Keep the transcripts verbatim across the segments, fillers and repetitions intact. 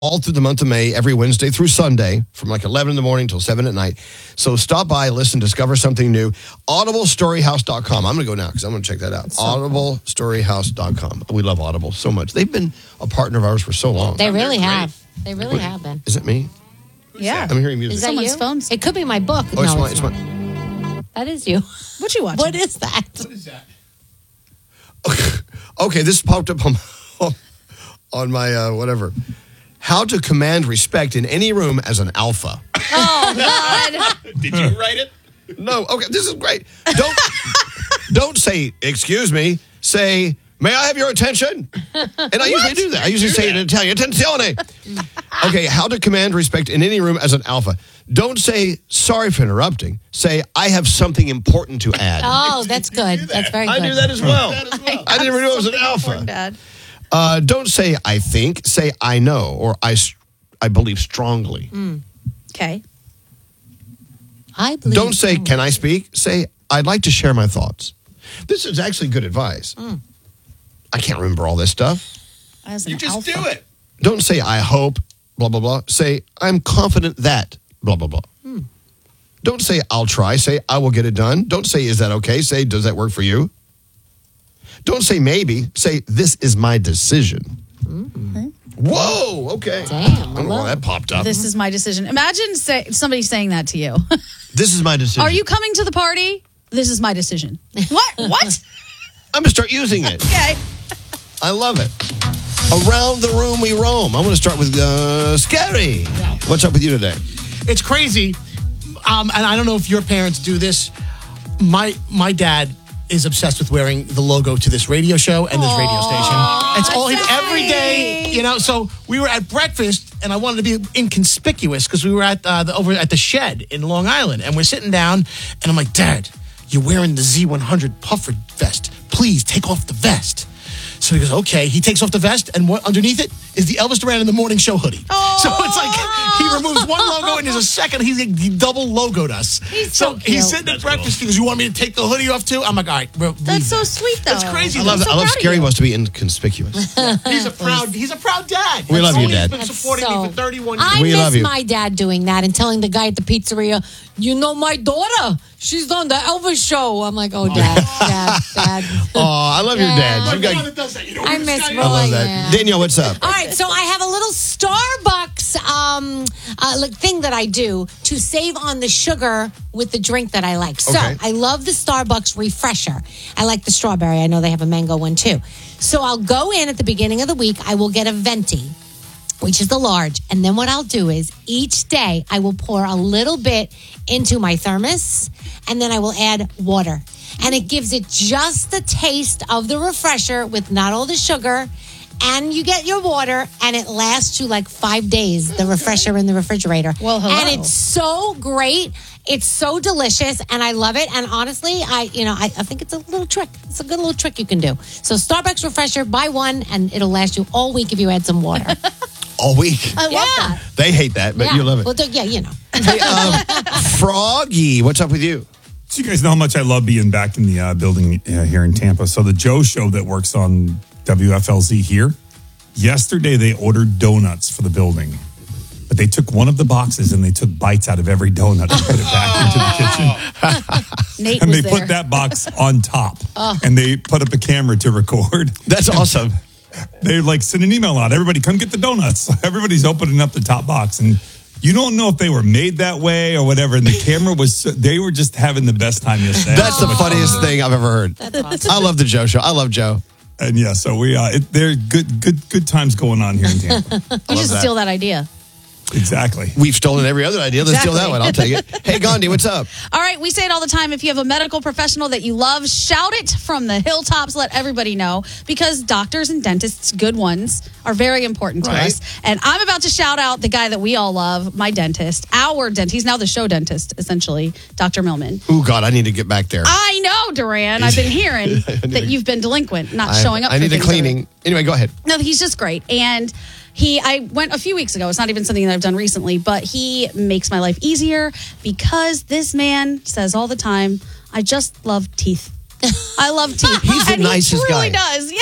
all through the month of May, every Wednesday through Sunday, from like eleven in the morning till seven at night. So stop by, listen, discover something new. audible story house dot com. I'm going to go now because I'm going to check that out. So audible story house dot com. We love Audible so much. They've been a partner of ours for so long. They really have. They really Wait, have been. Is it me? Yeah. I'm hearing music. Is that Someone's you? phone. It could be my book. Oh, it's no, my, it's it's not. my... That is you. What you watching? What is that? What is that? Okay, this popped up on, on my uh, whatever. How to command respect in any room as an alpha. Oh, God. Did you write it? No, okay, this is great. Don't don't say, excuse me. Say, may I have your attention? And I usually do that. I usually say it in Italian. Attenzione. Okay, how to command respect in any room as an alpha. Don't say, sorry for interrupting. Say, I have something important to add. Oh, that's good. That's very good. I do that as well. I didn't even know it was an alpha. Dad. Uh, don't say, I think. Say, I know, or I, I believe strongly. Okay. I believe Don't say, so. can I speak? Say, I'd like to share my thoughts. This is actually good advice. I can't remember all this stuff. As an You just alpha. do it. Don't say, I hope, blah, blah, blah. Say, I'm confident that, blah, blah, blah. Don't say, I'll try. Say, I will get it done. Don't say, is that okay? Say, does that work for you? Don't say, maybe. Say, this is my decision. Whoa, okay. Damn, I don't know I why love that popped up. This is my decision. Imagine say, somebody saying that to you. This is my decision. Are you coming to the party? This is my decision. What? What? I'm going to start using it. Okay. I love it. Around the room we roam. I'm going to start with uh, Scary. What's up with you today? It's crazy, um, and I don't know if your parents do this. My my dad is obsessed with wearing the logo to this radio show and this radio station. It's all he every day, you know. So we were at breakfast, and I wanted to be inconspicuous because we were at uh, the, over at the Shed in Long Island, and we're sitting down, and I'm like, Dad, you're wearing the Z one hundred puffer vest. Please take off the vest. So he goes, okay. He takes off the vest, and what underneath it is the Elvis Duran in the Morning Show hoodie. Oh. So it's like he removes one logo, and there's a second. He, he double logoed us. He's so cute. he's sitting at breakfast. He goes, you want me to take the hoodie off too? I'm like, all right. We'll That's leave so that. sweet, though. That's crazy. I love, though. I love proud of Scary you. wants to be inconspicuous. He's a proud. He's a proud dad. We love That's you, all Dad. He's been supporting So- me for thirty-one I years. We miss love you. my dad doing that and telling the guy at the pizzeria, you know my daughter, she's on the Elvis show. I'm like, oh, Dad, Dad, Dad. Oh, I love your dad. My You got- father does that. You know, I this miss guy- Roy. I love that. Yeah. Danielle, what's up? All right, so I have a little Starbucks um, uh, like thing that I do to save on the sugar with the drink that I like. So Okay. I love the Starbucks refresher. I like the strawberry. I know they have a mango one too. So I'll go in at the beginning of the week. I will get a venti, which is the large. And then what I'll do is each day I will pour a little bit into my thermos and then I will add water. And it gives it just the taste of the refresher with not all the sugar. And you get your water and it lasts you like five days, the refresher in the refrigerator. Well, hello. And it's so great. It's so delicious and I love it. And honestly, I you know, I, I think it's a little trick. It's a good little trick you can do. So Starbucks refresher, buy one and it'll last you all week if you add some water. All week. I love Yeah. that. They hate that, but yeah. you love it. Well, yeah, you know. Hey, um, Froggy, what's up with you? So you guys know how much I love being back in the uh, building uh, here in Tampa. So the Joe Show that works on W F L Z here, yesterday they ordered donuts for the building. But they took one of the boxes and they took bites out of every donut and put it back into the kitchen. Nate And was they there. put that box on top. And they put up a camera to record. That's awesome. They like sent an email out. Everybody come get the donuts. Everybody's opening up the top box. And you don't know if they were made that way or whatever. And the camera was, so, they were just having the best time yesterday. That's the funniest thing I've ever heard. That's awesome. I love the Joe Show. I love Joe. And yeah, so we, uh, it, there good, good, good times going on here in Tampa. You should that. steal that idea. Exactly. We've stolen every other idea. Let's steal that Exactly. one. I'll take it. Hey, Gandhi, what's up? All right, we say it all the time. If you have a medical professional that you love, shout it from the hilltops. Let everybody know because doctors and dentists, good ones, are very important to Right. us. And I'm about to shout out the guy that we all love, my dentist, our dentist. He's now the show dentist, essentially, Doctor Millman. Oh, God, I need to get back there. I know, Duran. I've been hearing that you've been delinquent, not I, showing up I for need the things cleaning. Anyway, go ahead. No, he's just great. And he, I went a few weeks ago. It's not even something that I've done recently, but he makes my life easier because this man says all the time, I just love teeth. I love teeth. He's the and nicest he truly guy. does. Yeah.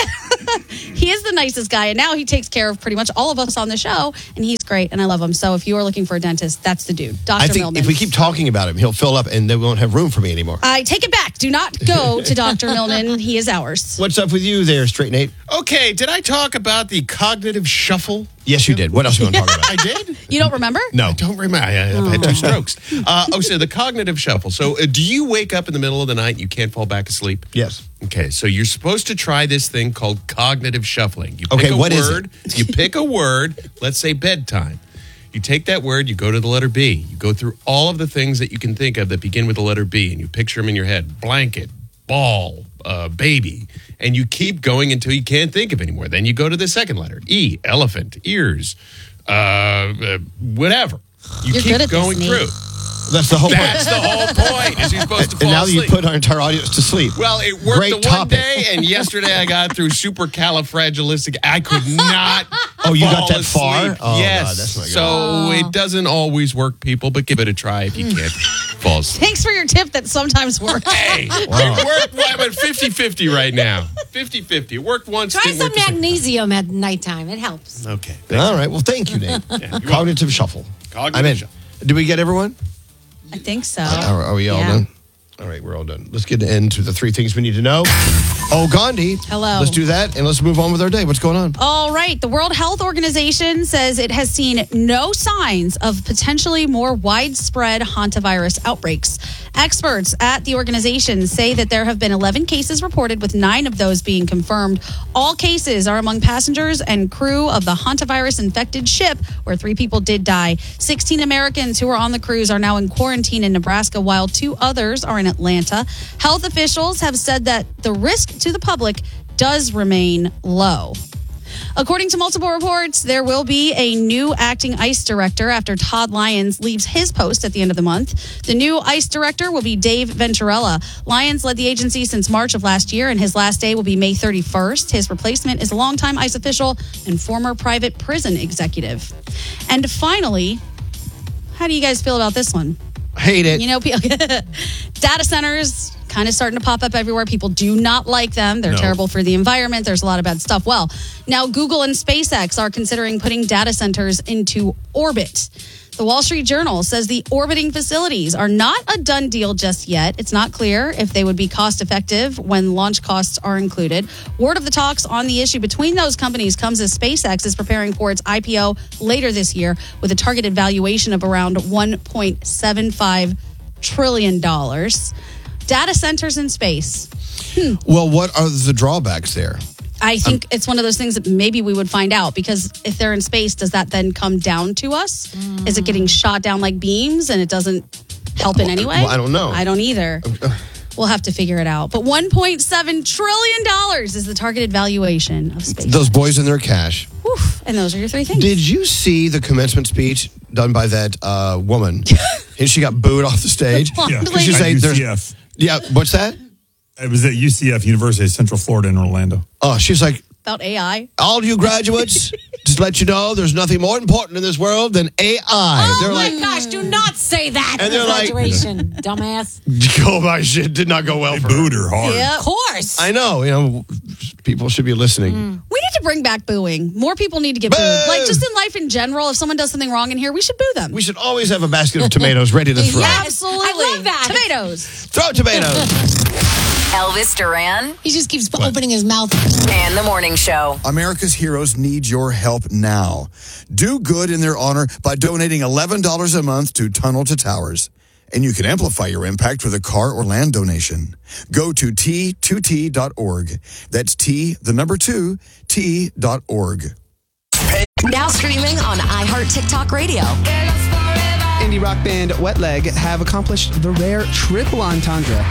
He is the nicest guy, and now he takes care of pretty much all of us on the show, and he's great, and I love him. So if you are looking for a dentist, that's the dude, Doctor I think Millman. if we keep talking about him, he'll fill up and they won't have room for me anymore. I take it back. Do not go to Doctor Millman. He is ours. What's up with you there, Straight Nate? Okay, did I talk about the cognitive shuffle? Yes, you did. What else are you going to talk about? I did? You don't remember? No. I don't remember. I have had two strokes. Uh, oh, so the cognitive shuffle. So uh, do you wake up in the middle of the night and you can't fall back asleep? Yes. Okay, so you're supposed to try this thing called cognitive shuffling. You pick Okay, a what is word, you pick a word, let's say bedtime. You take that word, you go to the letter B. You go through all of the things that you can think of that begin with the letter B, and you picture them in your head. Blanket, ball, uh, baby. And you keep going until you can't think of anymore. Then you go to the second letter. E, elephant, ears, uh, uh, whatever. You You're keep good at this, going Nate. through. That's the whole That's point. the whole point, is you're supposed to fall And now asleep. you put our entire audience to sleep. Well, it worked Great the one topic. day, and yesterday I got through supercalifragilistic. I could not. Oh, you got fall that far? asleep. Oh, yes. God, that's not good. So it doesn't always work, people, but give it a try if you can't fall asleep. Thanks for your tip that sometimes works. Hey, it worked. Well, I'm at fifty-fifty right now. fifty-fifty. It worked once. Try didn't some work the second- magnesium at nighttime. It helps. Okay. All right. Well, thank you, Nate. you're Cognitive shuffle. Cognitive I'm in. shuffle. Did we get everyone? I think so. Are, are we all Yeah. done? All right, we're all done. Let's get into the three things we need to know. Oh, Gandhi. Hello. Let's do that, and let's move on with our day. What's going on? All right. The World Health Organization says it has seen no signs of potentially more widespread hantavirus outbreaks. Experts at the organization say that there have been eleven cases reported, with nine of those being confirmed. All cases are among passengers and crew of the hantavirus infected ship, where three people did die. sixteen Americans who were on the cruise are now in quarantine in Nebraska, while two others are in Atlanta. Health officials have said that the risk to the public does remain low. According to multiple reports, there will be a new acting ICE director after Todd Lyons leaves his post at the end of the month. The new ICE director will be Dave Venturella. Lyons led the agency since March of last year, and his last day will be May thirty-first. His replacement is a longtime ICE official and former private prison executive. And finally, how do you guys feel about this one? Hate it. You know, data centers kind of starting to pop up everywhere. People do not like them. They're No. terrible for the environment. There's a lot of bad stuff. Well, now Google and SpaceX are considering putting data centers into orbit. The Wall Street Journal says the orbiting facilities are not a done deal just yet. It's not clear if they would be cost effective when launch costs are included. Word of the talks on the issue between those companies comes as SpaceX is preparing for its I P O later this year with a targeted valuation of around one point seven five trillion dollars. Data centers in space. Well, what are the drawbacks there? I think it's one of those things that maybe we would find out, because if they're in space, does that then come down to us? Is it getting shot down like beams and it doesn't help in any way? Well, I don't know. I don't either. We'll have to figure it out. But one point seven trillion dollars is the targeted valuation of space. Those boys and their cash. Whew. And those are your three things. Did you see the commencement speech done by that uh, woman? And she got booed off the stage. Yeah. Did she At say U there's- C F. Yeah, what's that? It was at U C F, University of Central Florida in Orlando. Oh, she's like, About A I. all you graduates, just let you know there's nothing more important in this world than A I. Oh They're my like, gosh, do not say that And at they're like- graduation, dumbass. oh my shit, did not go well They for her. booed her hard. Yep. Of course. I know, you know, people should be listening. We need to bring back booing. More people need to get Boo! booed. Like, just in life in general, if someone does something wrong in here, we should boo them. We should always have a basket of tomatoes ready to throw. Yes. Absolutely. I love that. Tomatoes. Throw tomatoes. Elvis Duran He just keeps opening his mouth. and the Morning Show. America's heroes need your help now. Do good in their honor by donating eleven dollars a month to Tunnel to Towers. And you can amplify your impact with a car or land donation. Go to T two T dot org. That's T, the number two, T dot org. Now streaming on iHeart TikTok Radio. Indie rock band Wet Leg have accomplished the rare triple entendre.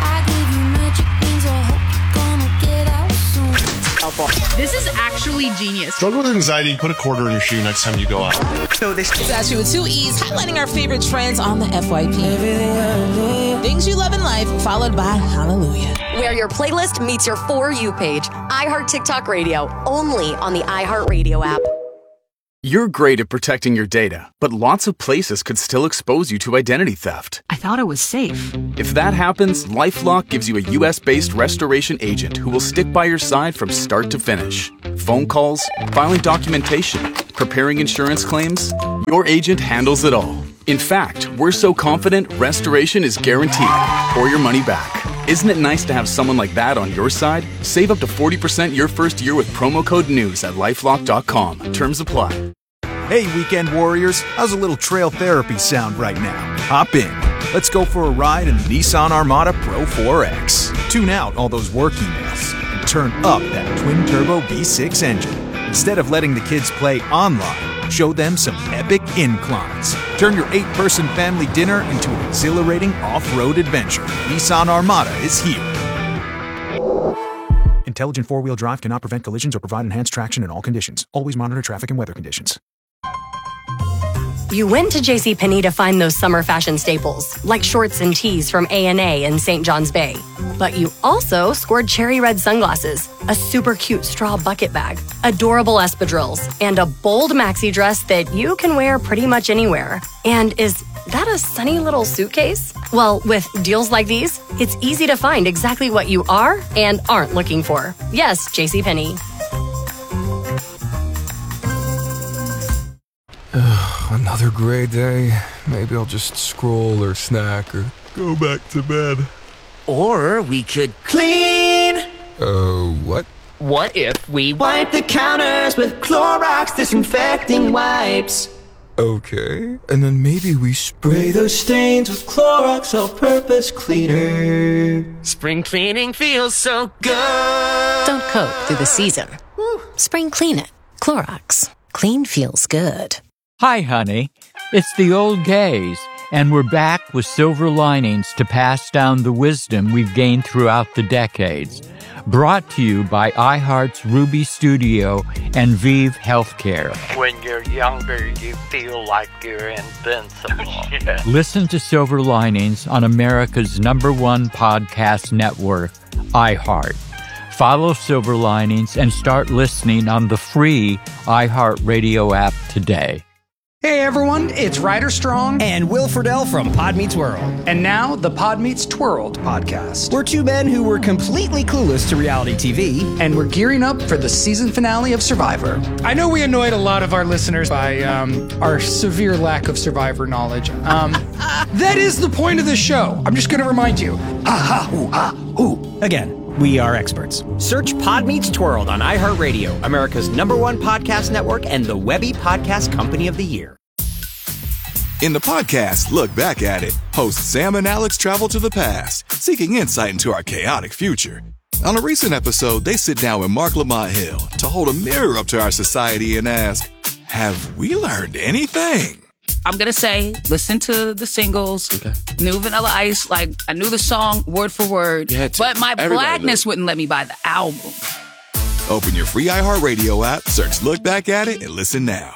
This is actually genius. Struggle with anxiety, put a quarter in your shoe next time you go out. So this It's actually with two E's, highlighting our favorite trends on the F Y P. Things you love in life, followed by Hallelujah. Where your playlist meets your For You page. iHeart TikTok Radio. Only on the iHeart Radio app. You're great at protecting your data, but lots of places could still expose you to identity theft. I thought it was safe. If that happens, LifeLock gives you a U S-based restoration agent who will stick by your side from start to finish. phone calls, filing documentation, preparing insurance claims. Your agent handles it all. In fact, we're so confident restoration is guaranteed or your money back. Isn't it nice to have someone like that on your side? Save up to forty percent your first year with promo code NEWS at lifelock dot com. Terms apply. Hey, weekend warriors, how's a little trail therapy sound right now? Hop in. Let's go for a ride in the Nissan Armada Pro four X. Tune out all those work emails and turn up that twin-turbo V six engine. Instead of letting the kids play online, show them some epic inclines. Turn your eight-person family dinner into an exhilarating off-road adventure. Nissan Armada is here. Intelligent four-wheel drive cannot prevent collisions or provide enhanced traction in all conditions. Always monitor traffic and weather conditions. You went to JCPenney to find those summer fashion staples, like shorts and tees from A and A in Saint John's Bay. But you also scored cherry red sunglasses, a super cute straw bucket bag, adorable espadrilles, and a bold maxi dress that you can wear pretty much anywhere. And is that a sunny little suitcase? Well, with deals like these, it's easy to find exactly what you are and aren't looking for. Yes, JCPenney. Another gray day. Maybe I'll just scroll or snack or go back to bed. Or we could clean. Uh, what? What if we wipe the counters with Clorox disinfecting wipes? Okay. And then maybe we spray those stains with Clorox all-purpose cleaner. Spring cleaning feels so good. Don't cope through the season. Spring clean it. Clorox. Clean feels good. Hi, honey. It's the old gays, and we're back with silver linings to pass down the wisdom we've gained throughout the decades. Brought to you by iHeart's Ruby Studio and Vive Healthcare. When you're younger, you feel like you're invincible. Yeah. Listen to Silver Linings on America's number one podcast network, iHeart. Follow Silver Linings and start listening on the free iHeartRadio app today. Hey everyone, it's Ryder Strong and Will Friedle from Pod Meets World. And now the Pod Meets Twirled podcast. We're two men who were completely clueless to reality T V. And we're gearing up for the season finale of Survivor. I know we annoyed a lot of our listeners by um, our severe lack of Survivor knowledge. Um, that is the point of this show. I'm just going to remind you. Ah, ha, ooh, ah, ooh. Again. We are experts. Search Pod Meets Twirled on iHeartRadio, America's number one podcast network and the Webby Podcast Company of the Year. In the podcast, Look Back at It, hosts Sam and Alex travel to the past, seeking insight into our chaotic future. On a recent episode, they sit down with Mark Lamont Hill to hold a mirror up to our society and ask, have we learned anything? I'm going to say, listen to the singles, okay. New Vanilla Ice, like, I knew the song word for word, yeah, but my blackness wouldn't let me buy the album. Open your free iHeartRadio app, search Look Back at It, and listen now.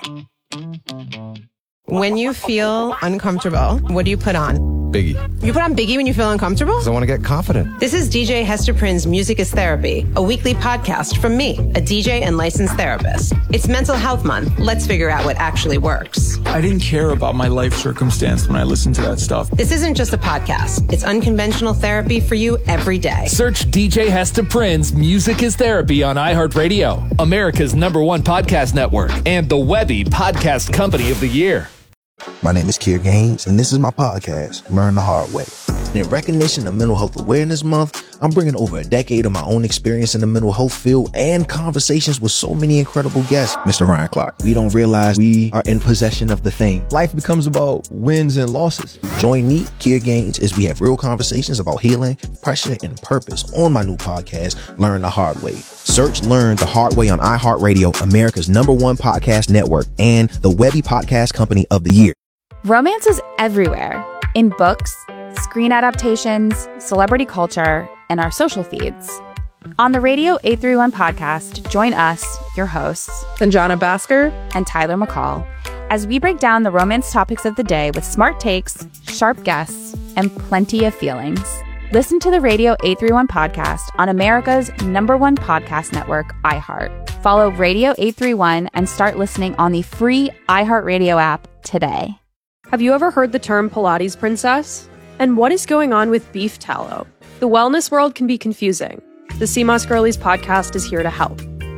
When you feel uncomfortable, what do you put on? Biggie. You put on Biggie when you feel uncomfortable? Because I want to get confident. This is D J Hester Prynne's Music is Therapy, a weekly podcast from me, a D J and licensed therapist. It's Mental Health Month. Let's figure out what actually works. I didn't care about my life circumstance when I listened to that stuff. This isn't just a podcast. It's unconventional therapy for you every day. Search D J Hester Prynne's Music is Therapy on iHeartRadio, America's number one podcast network, and the Webby Podcast Company of the Year. My name is Kier Gaines, and this is my podcast, Learn the Hard Way. In recognition of Mental Health Awareness Month, I'm bringing over a decade of my own experience in the mental health field and conversations with so many incredible guests. Mister Ryan Clark, we don't realize we are in possession of the thing. Life becomes about wins and losses. Join me, Kier Gaines, as we have real conversations about healing, pressure, and purpose on my new podcast, Learn the Hard Way. Search Learn the Hard Way on iHeartRadio, America's number one podcast network, and the Webby Podcast Company of the Year. Romance is everywhere, in books, screen adaptations, celebrity culture, and our social feeds. On the Radio eight thirty-one podcast, join us, your hosts, Sanjana Bhaskar and Tyler McCall, as we break down the romance topics of the day with smart takes, sharp guests, and plenty of feelings. Listen to the Radio eight thirty-one podcast on America's number one podcast network, iHeart. Follow Radio eight thirty-one and start listening on the free iHeartRadio app today. Have you ever heard the term Pilates princess? And what is going on with beef tallow? The wellness world can be confusing. The C M O S Girlies podcast is here to help.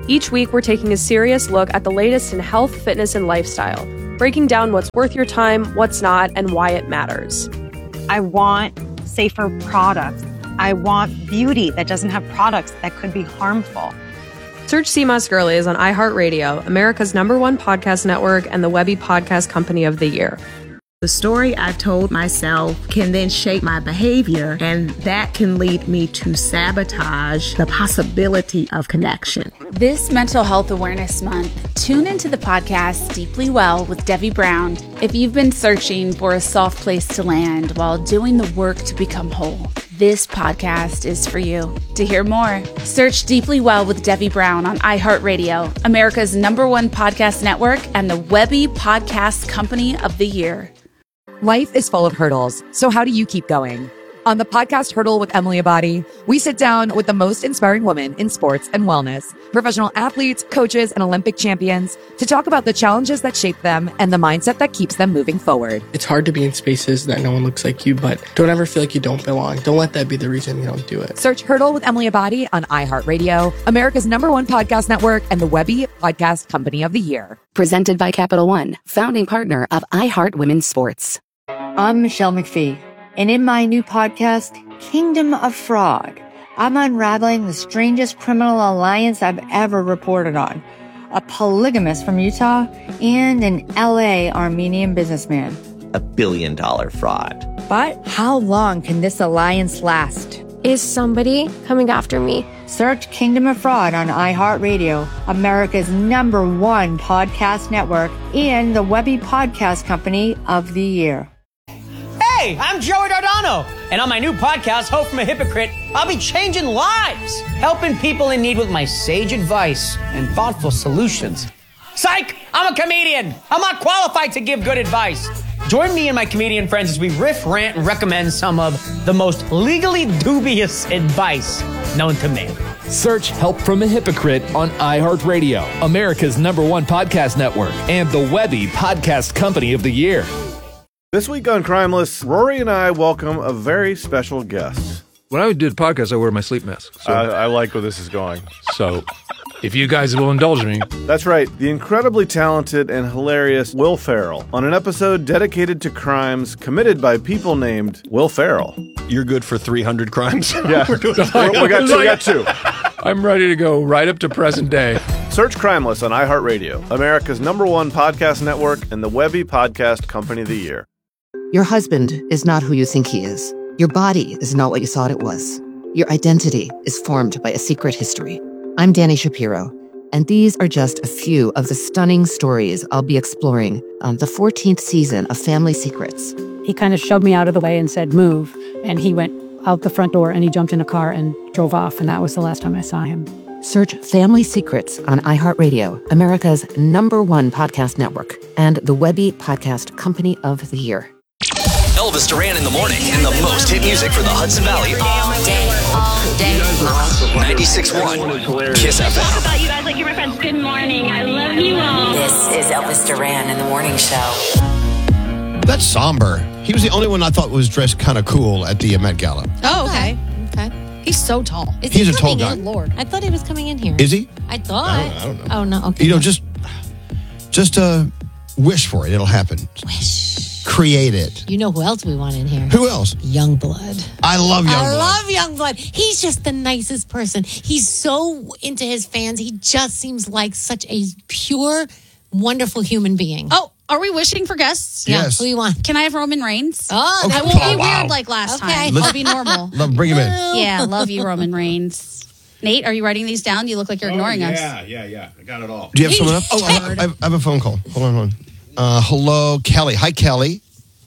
Each week, we're taking a serious look at the latest in health, fitness, and lifestyle, breaking down what's worth your time, what's not, and why it matters. I want safer products. I want beauty that doesn't have products that could be harmful. Search Sea Moss Girlies on iHeartRadio, America's number one podcast network and the Webby Podcast Company of the Year. The story I've told myself can then shape my behavior, and that can lead me to sabotage the possibility of connection. This Mental Health Awareness Month, tune into the podcast Deeply Well with Debbie Brown. If you've been searching for a soft place to land while doing the work to become whole, this podcast is for you. To hear more, search Deeply Well with Debbie Brown on iHeartRadio, America's number one podcast network and the Webby Podcast Company of the Year. Life is full of hurdles, so how do you keep going? On the podcast Hurdle with Emily Abadi, we sit down with the most inspiring women in sports and wellness, professional athletes, coaches, and Olympic champions to talk about the challenges that shape them and the mindset that keeps them moving forward. It's hard to be in spaces that no one looks like you, but don't ever feel like you don't belong. Don't let that be the reason you don't do it. Search Hurdle with Emily Abadi on iHeartRadio, America's number one podcast network and the Webby Podcast Company of the Year. Presented by Capital One, founding partner of iHeart Women's Sports. I'm Michelle McPhee, and in my new podcast, Kingdom of Fraud, I'm unraveling the strangest criminal alliance I've ever reported on. A polygamist from Utah and an L A Armenian businessman. A billion dollar fraud. But how long can this alliance last? Is somebody coming after me? Search Kingdom of Fraud on iHeartRadio, America's number one podcast network, and the Webby Podcast Company of the Year. Hey, I'm Joey Dardano, and on my new podcast, Hope from a Hypocrite, I'll be changing lives, helping people in need with my sage advice and thoughtful solutions. Psych! I'm a comedian. I'm not qualified to give good advice. Join me and my comedian friends as we riff, rant, and recommend some of the most legally dubious advice known to man. Search Help from a Hypocrite on iHeartRadio, America's number one podcast network, and the Webby Podcast Company of the Year. This week on Crimeless, Rory and I welcome a very special guest. When I do the podcast, I wear my sleep mask. So. I, I like where this is going. So, if you guys will indulge me. That's right, the incredibly talented and hilarious Will Ferrell on an episode dedicated to crimes committed by people named Will Ferrell. You're good for three hundred crimes? Yeah, we got two. We got two. I'm ready to go right up to present day. Search Crimeless on iHeartRadio, America's number one podcast network and the Webby Podcast Company of the Year. Your husband is not who you think he is. Your body is not what you thought it was. Your identity is formed by a secret history. I'm Danny Shapiro, and these are just a few of the stunning stories I'll be exploring on the fourteenth season of Family Secrets. He kind of shoved me out of the way and said, move, and he went out the front door and he jumped in a car and drove off, and that was the last time I saw him. Search Family Secrets on iHeartRadio, America's number one podcast network, and the Webby Podcast Company of the Year. Elvis Duran in the morning and the most hit music for the Hudson Valley all day, all day. ninety-six point one Kiss F M. I thought you guys like your friends. Good morning. I love you all. This is Elvis Duran in the morning show. That's somber. He was the only one I thought was dressed kind of cool at the Met Gala. Oh, okay. Okay. He's so tall. Is He's he a tall guy. In? Lord, I thought he was coming in here. Is he? I thought. I don't, I don't know. Oh no. Okay. You know, just, just uh, wish for it. It'll happen. Wish. Create it. You know who else we want in here? Who else? Youngblood. I love Youngblood. I love Youngblood. He's just the nicest person. He's so into his fans. He just seems like such a pure, wonderful human being. Oh, are we wishing for guests? Yes. Yeah. Who do you want? Can I have Roman Reigns? Oh, okay. I won't oh, be wow. weird like last okay. time. I'll be normal. Love, bring him in. Yeah, love you, Roman Reigns. Nate, are you writing these down? You look like you're oh, ignoring yeah, us. Yeah, yeah, yeah. I got it all. Do you have someone up? Oh, I have, I have a phone call. Hold on, hold on. Uh, hello, Kelly. Hi, Kelly.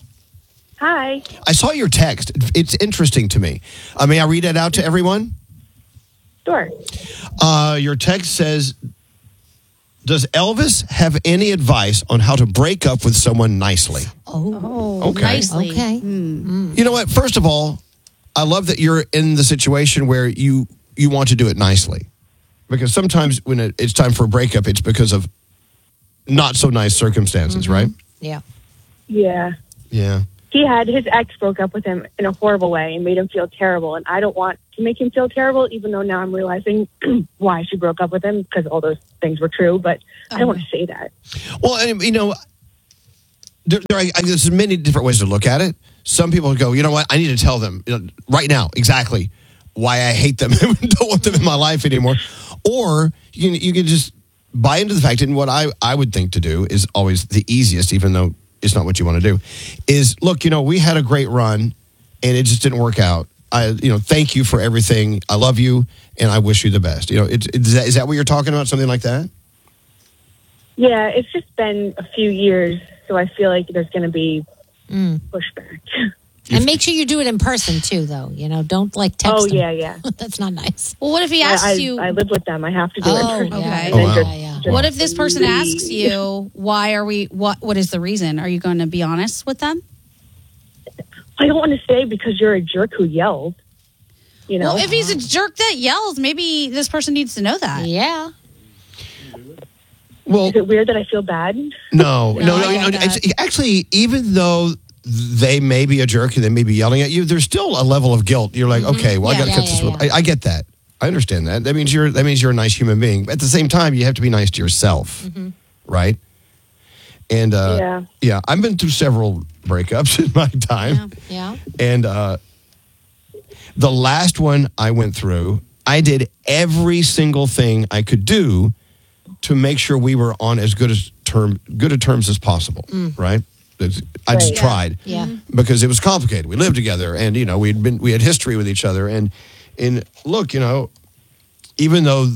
Hi. I saw your text. It's interesting to me. Uh, may I read it out to everyone? Sure. Uh, your text says, does Elvis have any advice on how to break up with someone nicely? Oh, okay. Nicely. Okay. Mm. You know what? First of all, I love that you're in the situation where you, you want to do it nicely. Because sometimes when it, it's time for a breakup, it's because of not so nice circumstances, mm-hmm. right? Yeah. Yeah. Yeah. he had his ex broke up with him in a horrible way and made him feel terrible. And I don't want to make him feel terrible, even though now I'm realizing why she broke up with him, because all those things were true. But I don't want to say that. Well, and, you know, there, there, I, there's many different ways to look at it. Some people go, you know what, I need to tell them you know, right now exactly why I hate them and don't want them in my life anymore. Or you can, you can just buy into the fact, and what I, I would think to do is always the easiest, even though it's not what you want to do, is look, you know, we had a great run and it just didn't work out. I, you know, thank you for everything. I love you and I wish you the best. You know, it, it, is, that, is that what you're talking about? Something like that? Yeah, it's just been a few years, so I feel like there's going to be Mm. pushback. And make sure you do it in person too, though. You know, don't like text. Oh, them. yeah, yeah. That's not nice. Well, what if he I, asks I, you? I live with them. I have to do Oh, it in person. okay. And Oh, then wow. just- Yeah, yeah. just What if this person leave. asks you, why are we, what, what is the reason? Are you going to be honest with them? I don't want to say because you're a jerk who yelled. You know? Well, if he's a jerk that yells, maybe this person needs to know that. Yeah. Well, is it weird that I feel bad? No, no, no. I no, like no. It's, that. actually, even though they may be a jerk and they may be yelling at you, there's still a level of guilt. You're like, okay, well, Yeah, I got to yeah, cut this. yeah, with I, I get that. I understand that. That means you're. That means you're a nice human being. But at the same time, you have to be nice to yourself, Mm-hmm. right? And uh, Yeah. yeah, I've been through several breakups in my time, Yeah. and uh, the last one I went through, I did every single thing I could do to make sure we were on as good as term good a terms as possible, right? It's- I just Right. tried Yeah. because it was complicated. We lived together, and you know we'd been we had history with each other, and and look, you know, even though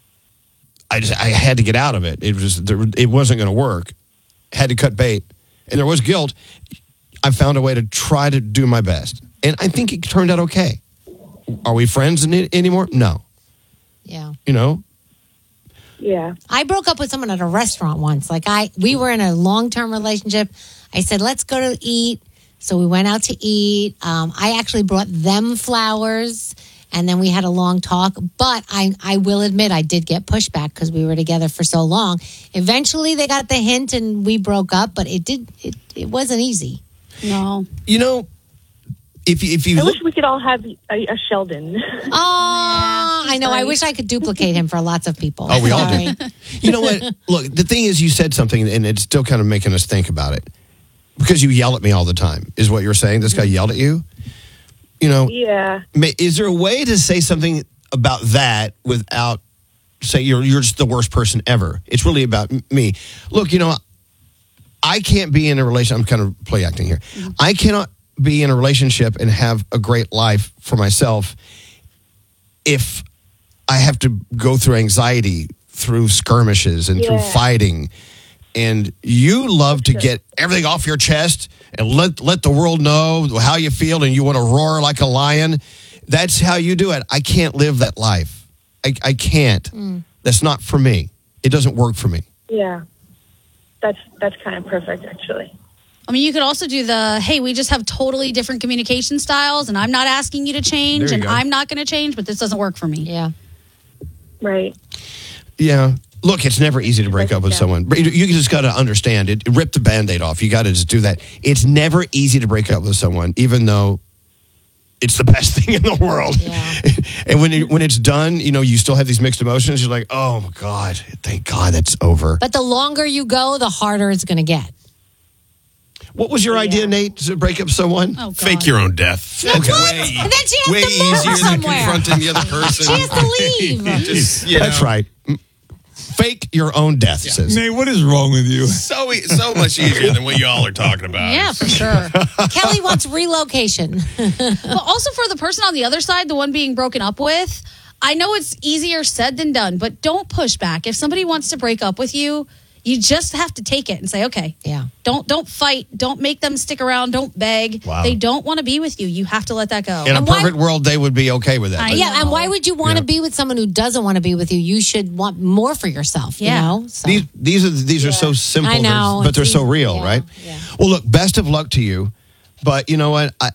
I just I had to get out of it, it was there, it wasn't going to work. Had to cut bait, and there was guilt. I found a way to try to do my best, and I think it turned out okay. Are we friends any, anymore? No. Yeah. You know, Yeah. I broke up with someone at a restaurant once. Like I, we were in a long-term relationship. I said, let's go to eat. So we went out to eat. Um, I actually brought them flowers, and then we had a long talk. But I, I will admit, I did get pushback because we were together for so long. Eventually, they got the hint, and we broke up. But it did, it, it wasn't easy. No. you know, if you, if you I look, wish we could all have a, a Sheldon. Oh, I know. I wish I could duplicate him for lots of people. oh, we all Sorry. do. You know what? Look, the thing is, you said something, and it's still kind of making us think about it because you yell at me all the time. Is what you're saying? This guy yelled at you. You know, Yeah. ma- is there a way to say something about that without say you're you're just the worst person ever? It's really about m- me. Look, you know, I can't be in a relationship. I'm kind of play acting here. I cannot be in a relationship and have a great life for myself if I have to go through anxiety, through skirmishes, and through Yeah. fighting. And you love to get everything off your chest and let let the world know how you feel, and you want to roar like a lion. That's how you do it. I can't live that life. I, I can't. That's not for me. It doesn't work for me. Yeah. That's that's kind of perfect, actually. I mean, you could also do the, hey, we just have totally different communication styles, and I'm not asking you to change, There you and go. I'm not going to change, but this doesn't work for me. Yeah. Right. Yeah. Look, it's never easy to break up with someone. But you you just got to understand it. Rip the Band-Aid off. You got to just do that. It's never easy to break up with someone, even though it's the best thing in the world. Yeah. And when it, when it's done, you know, you still have these mixed emotions. You're like, oh, my God, thank God that's over. But the longer you go, the harder it's going to get. What was your idea, Nate, to break up someone? Oh, God. Fake your own death. What? That's And way, then she has way to move easier than somewhere. confronting the other person. She has to leave. Just, you That's know. right. Fake your own death, says. Nate, what is wrong with you? So e- so much easier than what y'all are talking about. Yeah, for sure. Kelly wants relocation. But also for the person on the other side, the one being broken up with, I know it's easier said than done, but don't push back. If somebody wants to break up with you, you just have to take it and say, okay. Yeah. Don't don't fight. Don't make them stick around. Don't beg. Wow. They don't want to be with you. You have to let that go. In a And why- perfect world, they would be okay with that. I but- Yeah, and why would you want to Yeah. be with someone who doesn't want to be with you? You should want more for yourself, Yeah. you know? So. These these are these are so simple, I know, they're- but they're it's so easy, real, yeah, right? yeah. Well, look, best of luck to you. But you know what? I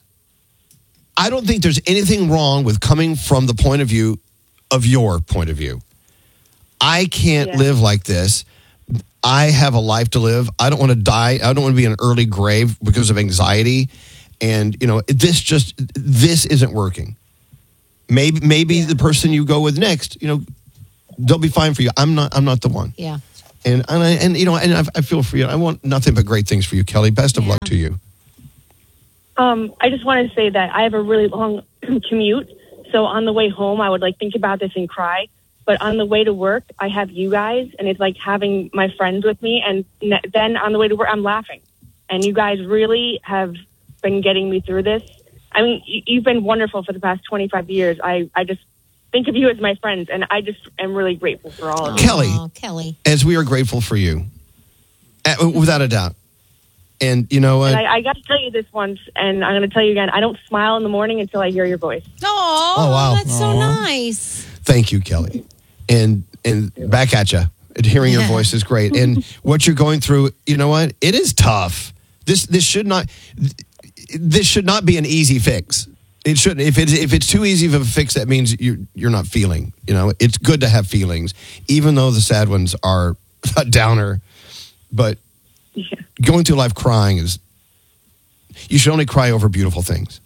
I don't think there's anything wrong with coming from the point of view of your point of view. I can't Yeah. live like this. I have a life to live. I don't want to die. I don't want to be in an early grave because of anxiety. and you know this just this isn't working. Maybe maybe yeah. the person you go with next, you know, they'll be fine for you. I'm not. I'm not the one. Yeah. And and I, and you know and I, I feel for you. I want nothing but great things for you, Kelly. Best of yeah. luck to you. Um, I just wanted to say that I have a really long commute, so on the way home, I would like think about this and cry. But on the way to work, I have you guys, and it's like having my friends with me. And ne- then on the way to work, I'm laughing. And you guys really have been getting me through this. I mean, y- you've been wonderful for the past twenty-five years. I, I just think of you as my friends, and I just am really grateful for all of you. Kelly, oh, Kelly, as we are grateful for you, uh, without a doubt. And you know what? And I, I got to tell you this once, and I'm going to tell you again. I don't smile in the morning until I hear your voice. Aww, oh, wow. That's so nice. Thank you, Kelly. And and back at you. Hearing your voice is great. And what you're going through, you know what? It is tough. This this should not this should not be an easy fix. It shouldn't. If it's if it's too easy of a fix, that means you you're not feeling. You know, it's good to have feelings, even though the sad ones are a downer. But yeah. going through life crying is. You should only cry over beautiful things.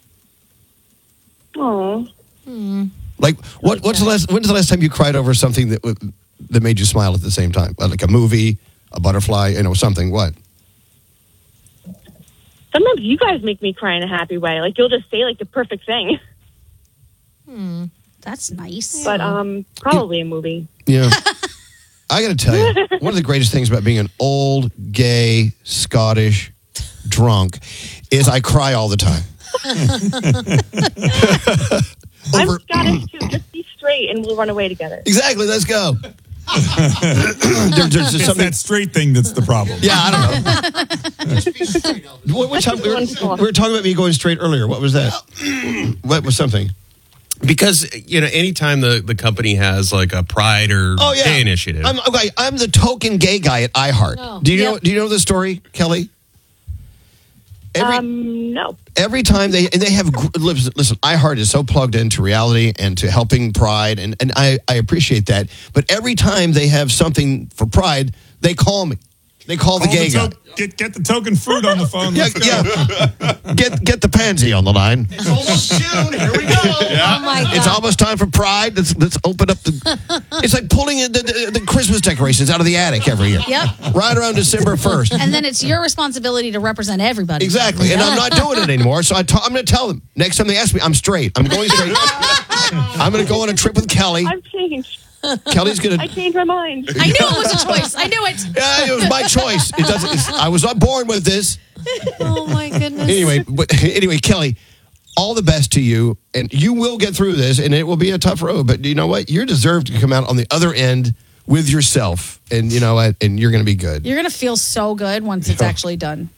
Oh. Hmm. Like what? What's the last? When's the last time you cried over something that that made you smile at the same time? Like a movie, a butterfly, you know, something. What? Sometimes you guys make me cry in a happy way. Like you'll just say like the perfect thing. Hmm, that's nice. But um, probably a movie. Yeah. I got to tell you, one of the greatest things about being an old, gay, Scottish drunk is I cry all the time. I'm Scottish too. Just be straight, and we'll run away together. Exactly. Let's go. there, there's just it's something... that straight thing that's the problem. Yeah, I don't know. what, what time, we, were, we were talking about me going straight earlier. What was that? What was something? Because, you know, anytime the, the company has like a Pride or oh, yeah. Gay Initiative. I'm, okay, I'm the token gay guy at iHeart. Oh. Do you Yep. know? Do you know the story, Kelly? Every, um, no. Every time they and they have listen, listen, iHeart is so plugged into reality and to helping Pride, and, and I, I appreciate that. But every time they have something for Pride, they call me. They call, call the gay the to- guy. Get get the token fruit on the phone. yeah, yeah. Get get the pansy on the line. It's almost June. Here we go. Yeah. Oh my God. It's almost time for Pride. Let's let's open up the. It's like pulling the, the, the Christmas decorations out of the attic every year. Yep. Right around December first. And then it's your responsibility to represent everybody. Exactly. And I'm not doing it anymore. So I t- I'm going to tell them next time they ask me. I'm straight. I'm going straight. I'm going to go on a trip with Kelly. I've changed. Kelly's gonna. I changed my mind. I knew it was a choice. I knew it. Yeah, it was my choice. It doesn't. It's, I was not born with this. Oh my goodness. Anyway, but anyway, Kelly, all the best to you, and you will get through this, and it will be a tough road. But you know what? You're deserved to come out on the other end with yourself, and you know what? And you're going to be good. You're going to feel so good once it's actually done.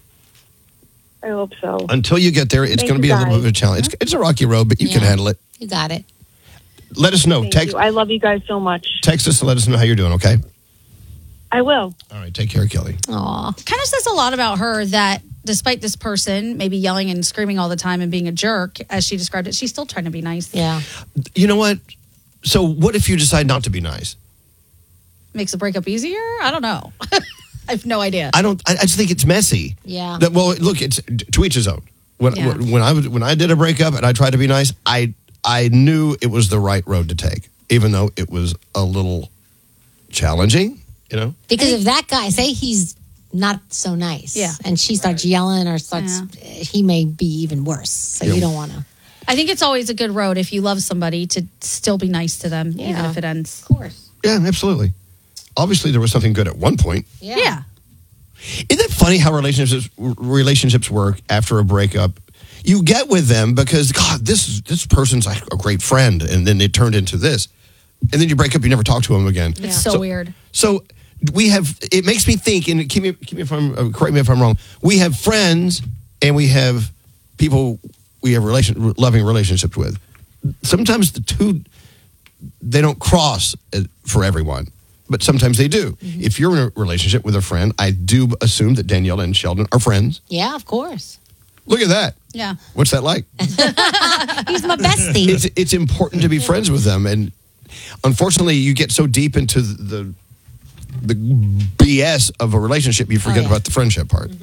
I hope so. Until you get there, it's going to be guys. a little bit of a challenge. It's, it's a rocky road, but you yeah. can handle it. You got it. Let us know. Thank Text. you. I love you guys so much. Text us and let us know how you're doing. Okay. I will. All right. Take care, Kelly. Aw. Kind of says a lot about her that despite this person maybe yelling and screaming all the time and being a jerk, as she described it, she's still trying to be nice. Yeah. You know what? So what if you decide not to be nice? Makes the breakup easier? I don't know. I have no idea. I don't. I, I just think it's messy. Yeah. That, well, look, it's to each his own. When Yeah. when I was when I did a breakup and I tried to be nice, I I knew it was the right road to take, even though it was a little challenging. You know, Because if that guy, say he's not so nice, Yeah. and she starts yelling or starts, he may be even worse. So Yeah. you don't want to. I think it's always a good road if you love somebody to still be nice to them, even Yeah. if it ends. Of course. yeah, absolutely. Obviously, there was something good at one point. Yeah. Yeah. Isn't it funny how relationships relationships work after a breakup? You get with them because God, this this person's like a great friend, and then it turned into this, and then you break up, you never talk to them again. It's so, weird. So we have. It makes me think, and keep me, keep me if I'm uh, correct me if I'm wrong. We have friends, and we have people we have relation loving relationships with. Sometimes the two they don't cross for everyone. But sometimes they do. Mm-hmm. If you're in a relationship with a friend, I do assume that Danielle and Sheldon are friends. Yeah, of course. Look at that. Yeah. What's that like? He's my bestie. It's it's important to be friends with them, and unfortunately, you get so deep into the the B S of a relationship, you forget Oh, yeah. about the friendship part. Mm-hmm.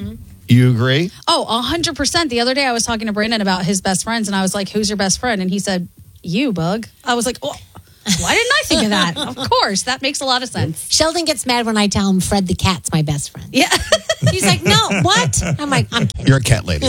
You agree? Oh, one hundred percent. The other day I was talking to Brandon about his best friends, and I was like, who's your best friend? And he said, you, Bug. I was like, oh, why didn't I think of that? Of course. That makes a lot of sense. Sheldon gets mad when I tell him Fred the cat's my best friend. Yeah. He's like, no, what? I'm like, I'm kidding. You're a cat lady.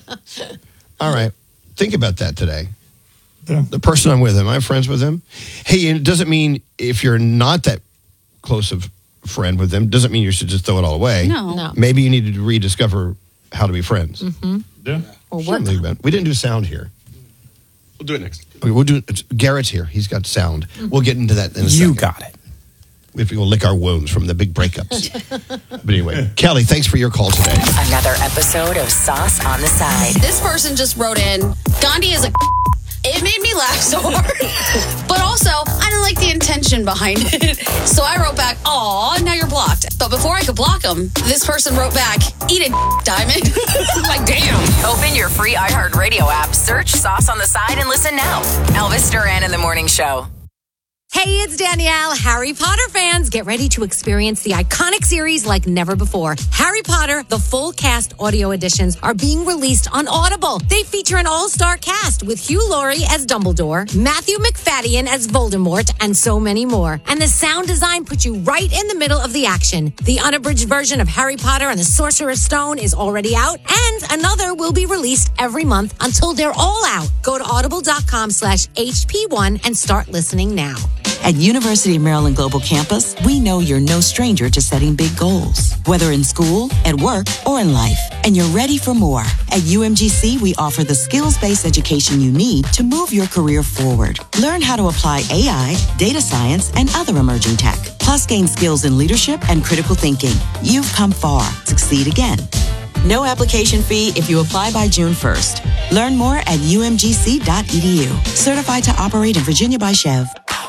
All right. Think about that today. Yeah. The person I'm with, am I friends with him? Hey, it doesn't mean if you're not that close of friend with them, doesn't mean you should just throw it all away. No. no. Maybe you need to rediscover how to be friends. Mm-hmm. Yeah. Or work. We didn't do sound here. We'll do it next. Okay, we'll do it. Garrett's here. He's got sound. Mm-hmm. We'll get into that in a You second. You got it. We have to go lick our wounds from the big breakups. But anyway, Kelly, thanks for your call today. Another episode of Sauce on the Side. This person just wrote in, Gandhi is a... It made me laugh so hard. But also, I didn't like the intention behind it. So I wrote back, aw, now you're blocked. But before I could block him, this person wrote back, eat a diamond. Like, damn. Open your free iHeartRadio app, search Sauce on the Side, and listen now. Elvis Duran in the Morning Show. Hey, it's Danielle. Harry Potter fans, get ready to experience the iconic series like never before. Harry Potter, the full cast audio editions are being released on Audible. They feature an all-star cast with Hugh Laurie as Dumbledore, Matthew McFadden as Voldemort, and so many more. And the sound design puts you right in the middle of the action. The unabridged version of Harry Potter and the Sorcerer's Stone is already out, and another will be released every month until they're all out. Go to audible.com slash HP1 and start listening now. At University of Maryland Global Campus, we know you're no stranger to setting big goals, whether in school, at work, or in life, and you're ready for more. At U M G C, we offer the skills-based education you need to move your career forward. Learn how to apply A I, data science, and other emerging tech, plus gain skills in leadership and critical thinking. You've come far. Succeed again. No application fee if you apply by June first. Learn more at U M G C dot E D U. Certified to operate in Virginia by Chev.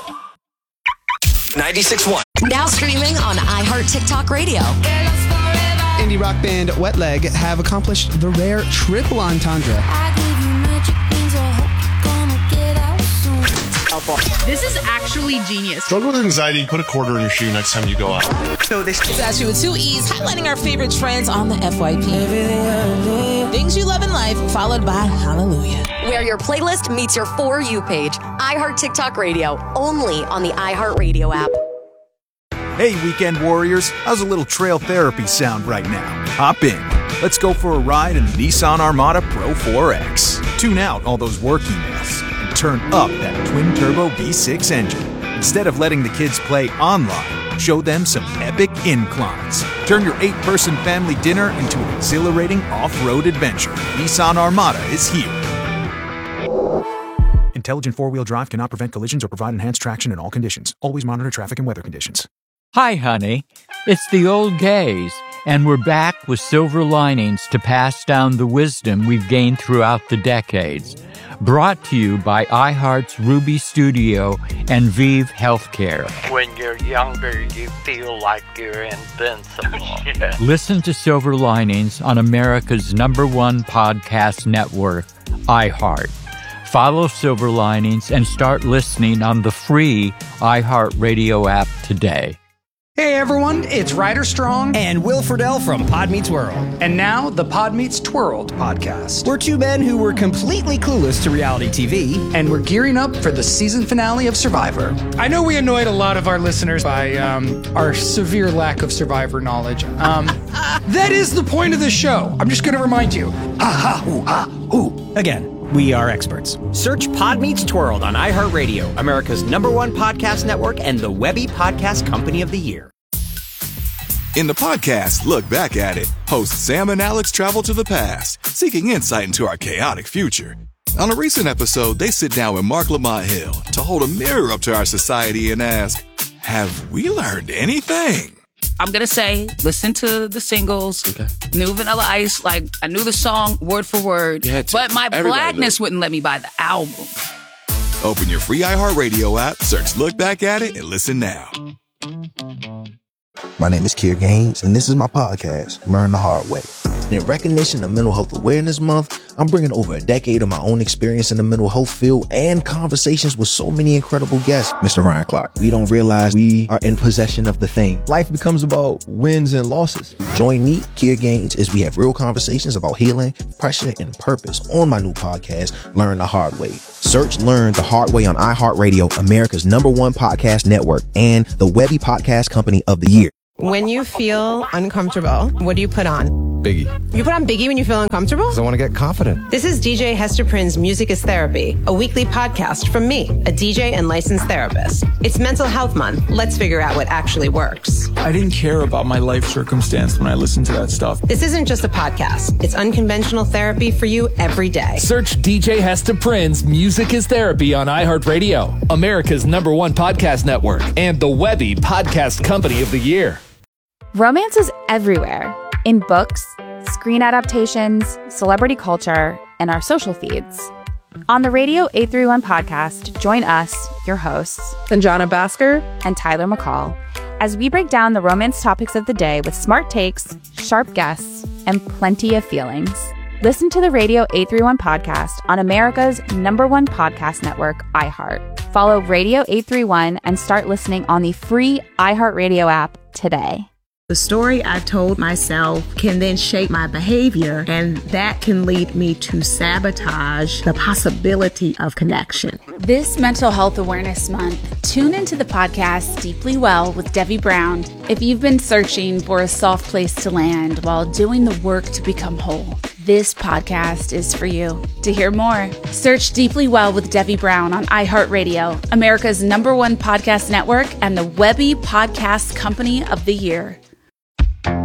ninety-six point one. Now streaming on iHeart TikTok Radio. Indie rock band Wet Leg have accomplished the rare triple entendre. This is actually genius. Struggle with anxiety, put a quarter in your shoe next time you go out. So this is Ashley with two E's, highlighting our favorite trends on the F Y P. Things you love in life, followed by Hallelujah. Where your playlist meets your For You page. iHeart TikTok Radio, only on the iHeart Radio app. Hey, weekend warriors, how's a little trail therapy sound right now? Hop in. Let's go for a ride in the Nissan Armada Pro four X. Tune out all those work emails and turn up that twin-turbo V six engine. Instead of letting the kids play online, show them some epic inclines. Turn your eight-person family dinner into an exhilarating off-road adventure. Nissan Armada is here. Intelligent four-wheel drive cannot prevent collisions or provide enhanced traction in all conditions. Always monitor traffic and weather conditions. Hi, honey. It's the old gays, and we're back with silver linings to pass down the wisdom we've gained throughout the decades. Brought to you by iHeart's Ruby Studio and Vive Healthcare. When you're younger, you feel like you're invincible. Yeah. Listen to Silver Linings on America's number one podcast network, iHeart. Follow Silver Linings and start listening on the free iHeartRadio app today. Hey everyone, it's Ryder Strong and Will Friedle from Pod Meets World. And now the Pod Meets Twirled podcast. We're two men who were completely clueless to reality T V. And we're gearing up for the season finale of Survivor. I know we annoyed a lot of our listeners by um, our severe lack of Survivor knowledge. Um, that is the point of this show. I'm just going to remind you. Ah, ha, ooh, ah, ooh. Again. We are experts. Search Pod Meets Twirled on iHeartRadio, America's number one podcast network and the Webby Podcast Company of the Year. In the podcast, Look Back at It, hosts Sam and Alex travel to the past, seeking insight into our chaotic future. On a recent episode, they sit down with Mark Lamont Hill to hold a mirror up to our society and ask, have we learned anything? I'm going to say, listen to the singles, okay. New Vanilla Ice, like, I knew the song word for word, but my blackness wouldn't let me buy the album. Open your free iHeartRadio app, search Look Back at It, and listen now. My name is Kier Gaines, and this is my podcast, Learn the Hard Way. In recognition of Mental Health Awareness Month, I'm bringing over a decade of my own experience in the mental health field and conversations with so many incredible guests. Mister Ryan Clark, we don't realize we are in possession of the thing. Life becomes about wins and losses. Join me, Kia Gaines, as we have real conversations about healing, pressure, and purpose on my new podcast, Learn the Hard Way. Search Learn the Hard Way on iHeartRadio, America's number one podcast network, and the Webby Podcast Company of the Year. When you feel uncomfortable, what do you put on? Biggie. You put on Biggie when you feel uncomfortable? Because I want to get confident. This is D J Hester Prynne's Music is Therapy, a weekly podcast from me, a D J and licensed therapist. It's Mental Health Month. Let's figure out what actually works. I didn't care about my life circumstance when I listened to that stuff. This isn't just a podcast. It's unconventional therapy for you every day. Search D J Hester Prynne's Music is Therapy on iHeartRadio, America's number one podcast network, and the Webby Podcast Company of the Year. Romance is everywhere. In books, screen adaptations, celebrity culture, and our social feeds. On the Radio eight thirty-one podcast, join us, your hosts, Sanjana Bhaskar and Tyler McCall, as we break down the romance topics of the day with smart takes, sharp guests, and plenty of feelings. Listen to the Radio eight thirty-one podcast on America's number one podcast network, iHeart. Follow Radio eight thirty-one and start listening on the free iHeartRadio app today. The story I've told myself can then shape my behavior, and that can lead me to sabotage the possibility of connection. This Mental Health Awareness Month, tune into the podcast Deeply Well with Debbie Brown if you've been searching for a soft place to land while doing the work to become whole. This podcast is for you. To hear more, search Deeply Well with Debbie Brown on iHeartRadio, America's number one podcast network, and the Webby Podcast Company of the Year.